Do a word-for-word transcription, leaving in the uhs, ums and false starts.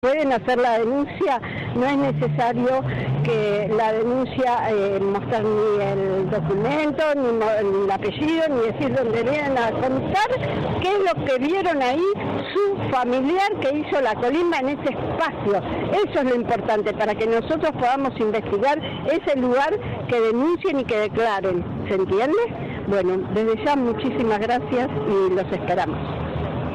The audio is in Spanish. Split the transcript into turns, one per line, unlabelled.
Pueden hacer la denuncia, no es necesario que la denuncia eh, mostrar ni el documento, ni, mo ni el apellido, ni decir dónde vienen a contar qué es lo que vieron ahí su familiar que hizo la colimba en ese espacio. Eso es lo importante, para que nosotros podamos investigar ese lugar, que denuncien y que declaren. ¿Se entiende? Bueno, desde ya muchísimas gracias y los esperamos.